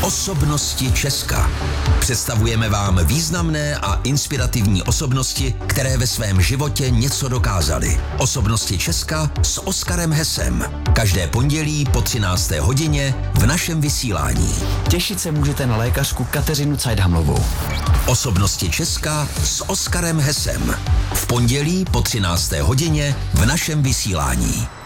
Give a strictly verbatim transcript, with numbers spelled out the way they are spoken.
Osobnosti Česka. Představujeme vám významné a inspirativní osobnosti, které ve svém životě něco dokázaly. Osobnosti Česka s Oskarem Hesem. Každé pondělí po třinácté hodině v našem vysílání. Těšit se můžete na lékařku Kateřinu Cajdhamlovou. Osobnosti Česka s Oskarem Hesem. V pondělí po třinácté hodině v našem vysílání.